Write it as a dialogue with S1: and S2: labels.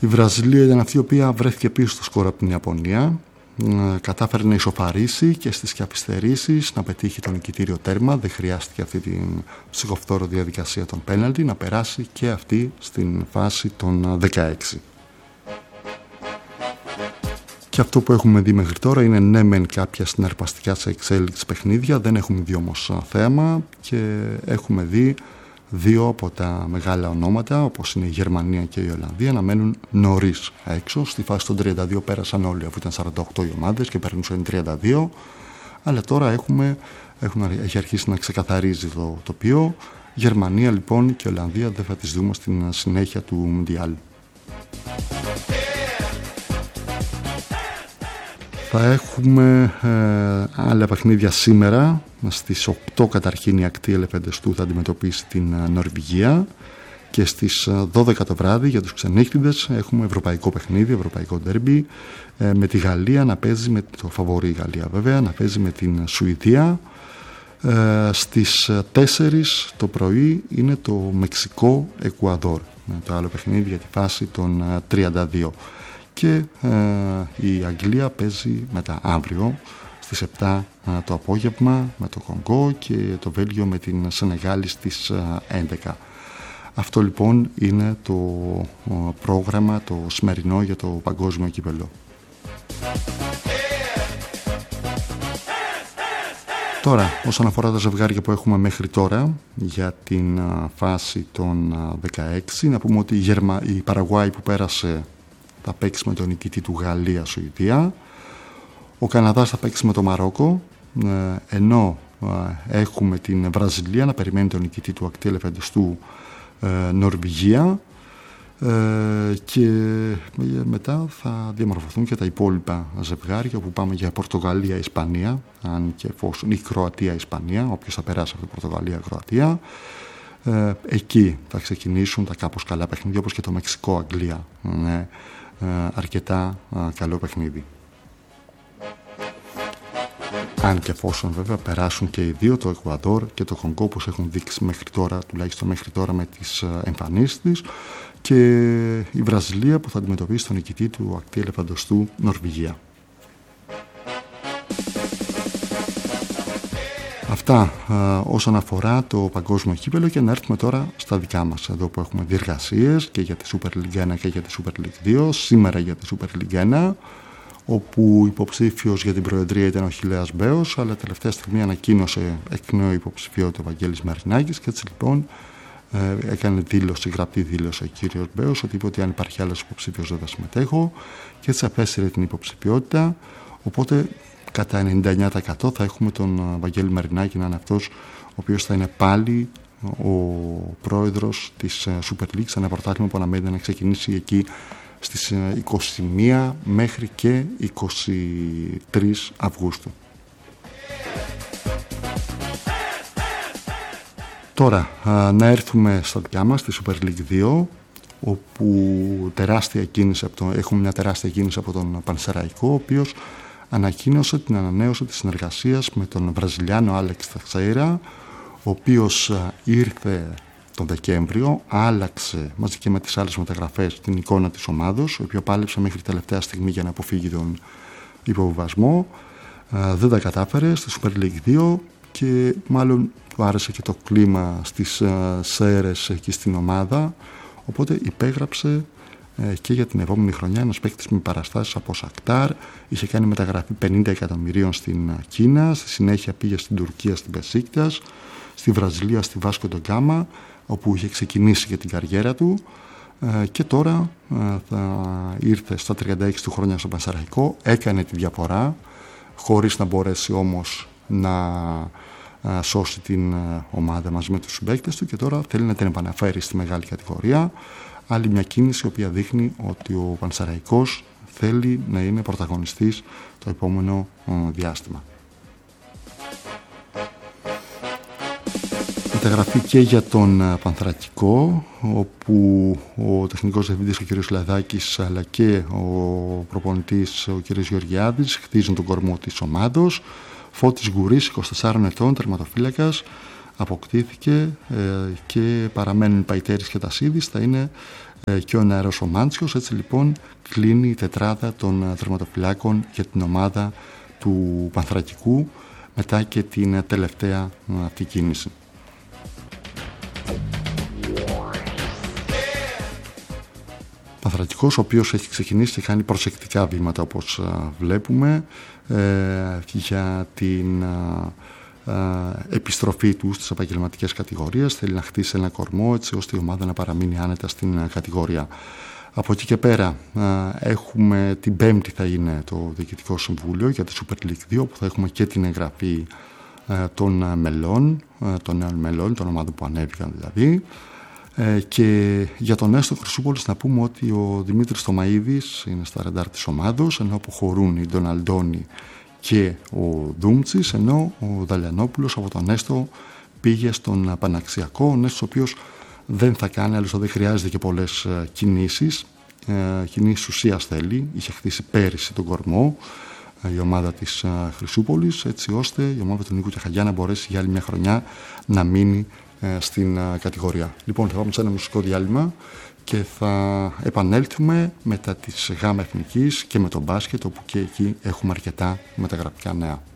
S1: Η Βραζιλία ήταν αυτή η οποία βρέθηκε πίσω στο σκορ από την Ιαπωνία. Κατάφερε να ισοφαρίσει και στις καθυστερήσεις να πετύχει το νικητήριο τέρμα. Δεν χρειάστηκε αυτή την ψυχοφθόρο διαδικασία των πέναλτι, να περάσει και αυτή στην φάση των 16. Και αυτό που έχουμε δει μέχρι τώρα είναι ναι μεν κάποια συναρπαστικά σε εξέλιξη παιχνίδια, δεν έχουμε δει όμως θέαμα και έχουμε δει δύο από τα μεγάλα ονόματα όπως είναι η Γερμανία και η Ολλανδία να μένουν νωρίς έξω. Στη φάση των 32 πέρασαν όλοι, αφού ήταν 48 οι ομάδες και περνούσαν 32, αλλά τώρα έχει αρχίσει να ξεκαθαρίζει το τοπίο. Γερμανία λοιπόν και Ολλανδία δεν θα τις δούμε στην συνέχεια του Μουντιάλ. Θα έχουμε άλλα παιχνίδια σήμερα. Στις 8 καταρχήν η Ακτή Ελεφαντοστού θα αντιμετωπίσει την Νορβηγία και στις 12 το βράδυ για τους ξενύχτιδες έχουμε ευρωπαϊκό παιχνίδι, ευρωπαϊκό ντέρμπι, με τη Γαλλία να παίζει, με το φαβορί Γαλλία βέβαια, να παίζει με την Σουηδία. Στις 4 το πρωί είναι το Μεξικό Εκουαδόρ, το άλλο παιχνίδι για τη φάση των 32. Και η Αγγλία παίζει μετά αύριο στις 7 το απόγευμα με το Κονγκό και το Βέλγιο με την Σενεγάλη στις 11. Αυτό λοιπόν είναι το πρόγραμμα το σημερινό για το παγκόσμιο κύπελλο. Τώρα, όσον αφορά τα ζευγάρια που έχουμε μέχρι τώρα για την φάση των 16, να πούμε ότι η Παραγουάη που πέρασε θα παίξει με τον νικητή του Γαλλία-Σουηδία. Ο Καναδάς θα παίξει με το Μαρόκο, ενώ έχουμε την Βραζιλία να περιμένει τον νικητή του Ακτή Ελεφαντοστού Νορβηγία, και μετά θα διαμορφωθούν και τα υπόλοιπα ζευγάρια όπου πάμε για Πορτογαλία-Ισπανία, αν και εφόσον, ή Κροατία-Ισπανία, όποιος θα περάσει από την Πορτογαλία-Κροατία. Εκεί θα ξεκινήσουν τα κάπως καλά παιχνίδια, όπως και το Μεξικό-Αγγλία. Αρκετά καλό παιχνίδι. Αν και εφόσον βέβαια περάσουν και οι δύο, το Εκουαδόρ και το Κονγκό, όπως έχουν δείξει μέχρι τώρα, τουλάχιστον μέχρι τώρα με τις εμφανίσεις της, και η Βραζιλία που θα αντιμετωπίσει τον νικητή του Ακτή Ελεφαντοστού Νορβηγία. Αυτά όσον αφορά το παγκόσμιο κύπελλο, και να έρθουμε τώρα στα δικά μας, εδώ που έχουμε διεργασίες και για τη Super League 1 και για τη Super League 2. Σήμερα για τη Super League 1, όπου υποψήφιος για την προεδρία ήταν ο Χιλέας Μπέος, αλλά τελευταία στιγμή ανακοίνωσε εκ νέου υποψηφιότητα ο Βαγγέλης Μαρινάκης, και έτσι λοιπόν έκανε γραπτή δήλωση ο κύριος Μπέος, ότι είπε ότι αν υπάρχει άλλος υποψήφιος δεν θα συμμετέχω, και έτσι απέσυρε την υποψηφιότητα. Οπότε κατά 99% θα έχουμε τον Βαγγέλη Μαρινάκη να είναι αυτός ο οποίος θα είναι πάλι ο πρόεδρος της Super League, σε ένα πρωτάθλημα που αναμένεται να ξεκινήσει εκεί στις 21 μέχρι και 23 Αυγούστου. Τώρα να έρθουμε στα δικά μας, στη Super League 2, όπου έχουμε μια τεράστια κίνηση από τον Πανσεραϊκό, ο οποίος ανακοίνωσε την ανανέωση της συνεργασίας με τον Βραζιλιάνο Άλεξ Ταξέιρα, ο οποίος ήρθε τον Δεκέμβριο, άλλαξε μαζί και με τις άλλες μεταγραφές την εικόνα της ομάδος, ο οποίος πάλεψε μέχρι τελευταία στιγμή για να αποφύγει τον υποβιβασμό. Δεν τα κατάφερε στη Super League 2 και μάλλον του άρεσε και το κλίμα στις ΣΕΡΕΣ εκεί στην ομάδα, οπότε υπέγραψε και για την επόμενη χρονιά ένας παίκτης με παραστάσεις από Σακτάρ. Είχε κάνει μεταγραφή 50 εκατομμυρίων στην Κίνα, στη συνέχεια πήγε στην Τουρκία στην Μπεσίκτας, στη Βραζιλία στη Βάσκο ντα Γκάμα, όπου είχε ξεκινήσει και την καριέρα του, και τώρα ήρθε στα 36 του χρόνια στο Πανσεραϊκό, έκανε τη διαφορά χωρίς να μπορέσει όμως να σώσει την ομάδα μαζί με τους συμπαίκτες του, και τώρα θέλει να την επαναφέρει στη μεγάλη κατηγορία. Άλλη μια κίνηση η οποία δείχνει ότι ο Πανσεραϊκός θέλει να είναι πρωταγωνιστής το επόμενο διάστημα. Μεταγραφή και για τον Πανθρακικό, όπου ο τεχνικός διευθυντής ο κ. Λαδάκης αλλά και ο προπονητής ο κ. Γεωργιάδης χτίζουν τον κορμό της ομάδος. Φώτης Γκουρής, 24 ετών, τερματοφύλακας, αποκτήθηκε, και παραμένουν οι Παϊτέρης και Τασίδης, θα είναι και ο Νεαρός ο Μάντσιος. Έτσι λοιπόν κλείνει η τετράδα των τερματοφυλάκων για την ομάδα του Πανθρακικού μετά και την τελευταία αυτή κίνηση. Πανθρακικός, ο οποίος έχει ξεκινήσει και κάνει προσεκτικά βήματα, όπως βλέπουμε, για την επιστροφή του στις επαγγελματικές κατηγορίες. Θέλει να χτίσει ένα κορμό έτσι ώστε η ομάδα να παραμείνει άνετα στην κατηγορία. Από εκεί και πέρα έχουμε την Πέμπτη, θα είναι το Διοικητικό Συμβούλιο για τη Super League 2, που θα έχουμε και την εγγραφή των μελών, των νέων μελών, των ομάδων που ανέβηκαν δηλαδή. Και για τον Έστω Χρυσούπολης να πούμε ότι ο Δημήτρης Τομαΐδης είναι στα ραντάρ της ομάδος, ενώ αποχωρούν οι Ντοναλντόνι και ο Δούμτσης, ενώ ο Δαλιανόπουλος από τον Έστω πήγε στον Παναξιακό, ο Έστος ο οποίος δεν θα κάνει, άλλωστε δεν χρειάζεται και πολλές κινήσεις, κινήσεις ουσίας θέλει, είχε χτίσει πέρυσι τον κορμό η ομάδα της Χρυσούπολης, έτσι ώστε η ομάδα του Νίκου Κεχαγιά να μπορέσει για άλλη μια χρονιά να μείνει στην κατηγορία. Λοιπόν, θα πάμε σε ένα μουσικό διάλειμμα και θα επανέλθουμε μετά της ΓΑΜΑ Εθνικής και με τον μπάσκετ, όπου και εκεί έχουμε αρκετά μεταγραφικά νέα.